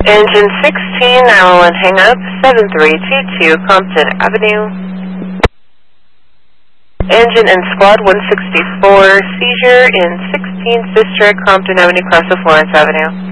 Engine 16, 911, hang up, 7322 Compton Avenue. Engine and Squad 164, seizure in 16th District, Compton Avenue, across the Florence Avenue.